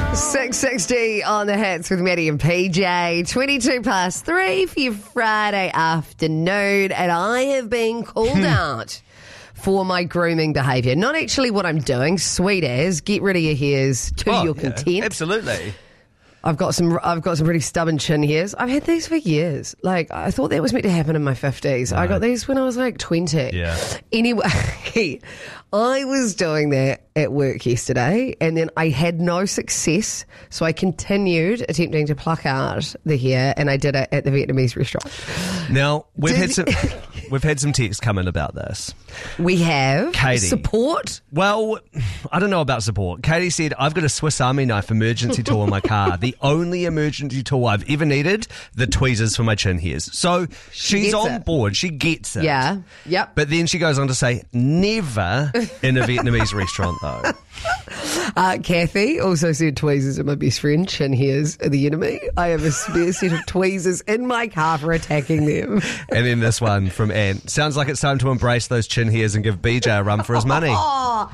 6:60 on the hits with Maddie and PJ. 3 for your Friday afternoon, and I have been called out for my grooming behaviour. Not actually what I'm doing, sweet as. Get rid of your hairs to your content. Absolutely. I've got some pretty stubborn chin hairs. I've had these for years. Like, I thought that was meant to happen in my 50s. I got these when I was like 20. Yeah. Anyway, I was doing that at work yesterday, and then I had no success, so I continued attempting to pluck out the hair, and I did it at the Vietnamese restaurant. Now, we've had some texts come in about this. We have Katie. Support. Well, I don't know about support. Katie said, I've got a Swiss Army knife emergency tool in my car. The only emergency tool I've ever needed, the tweezers for my chin hairs. So she's on board. She gets it. Yeah. Yep. But then she goes on to say, never in a Vietnamese restaurant, though. Kathy also said tweezers are my best friend. Chin hairs are the enemy. I have a spare set of tweezers in my car for attacking them. And then this one from Anne. Sounds like it's time to embrace those chin hairs and give BJ a run for his money. Oh,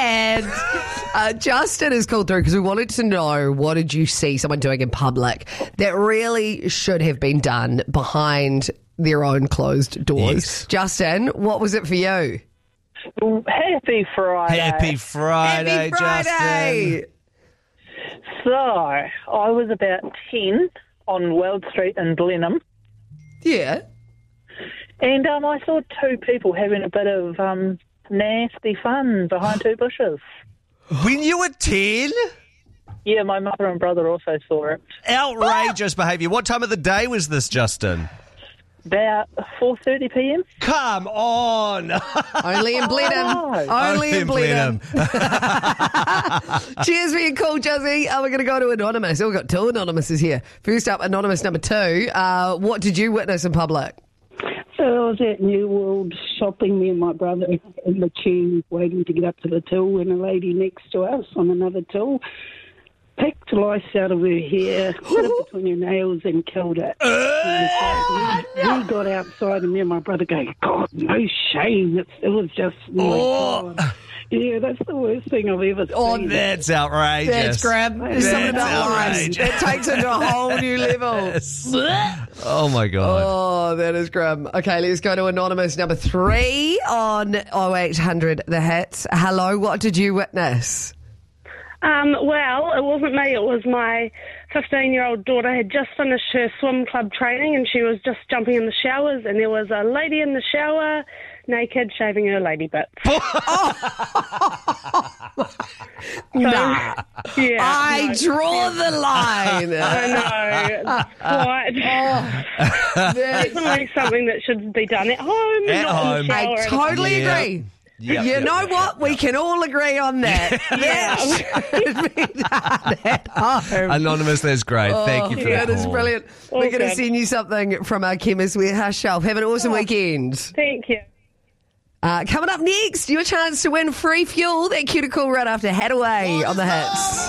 and Justin has called through because we wanted to know, what did you see someone doing in public that really should have been done behind their own closed doors? Yes. Justin, what was it for you? Happy Friday. Happy Friday, Happy Friday! Justin. So, I was about 10 on Weld Street in Blenheim, Yeah. and I saw two people having a bit of nasty fun behind two bushes. When you were 10? Yeah, my mother and brother also saw it. Outrageous behaviour. What time of the day was this, Justin? About 4:30 p.m. Come on. Only in Blenheim. Oh, Only in Blenheim. Cheers for your call, Juzzy. We're going to go to Anonymous. We've got two Anonymouses here. First up, Anonymous number 2. What did you witness in public? So I was at New World shopping, me and my brother in the queue waiting to get up to the till, and a lady next to us on another till picked lice out of her hair, put it between her nails and killed it. We got outside and me and my brother going, God, no shame. It was just, God. Yeah, that's the worst thing I've ever seen. Oh, that's outrageous. That's grab. There's something about lice. That takes it to a whole new level. Oh, my God. Oh, that is grim. Okay, let's go to Anonymous number 3 on 0800 The Hits. Hello, what did you witness? Well, it wasn't me. It was my 15-year-old daughter had just finished her swim club training and she was just jumping in the showers, and there was a lady in the shower naked shaving her lady bits. Nah. Yeah, I draw the line. I know. Quite. Definitely something that should be done at home. At not home. In the shower I totally agree. You know what? We can all agree on that. That should be done at home. Anonymous, that's great. Thank you for that. That is call. brilliant. We're going to Awesome. send you something from our Chemist Warehouse shelf. Have an awesome weekend. Thank you. Coming up next, your chance to win free fuel. That cuticle right after Hadaway on the Hits.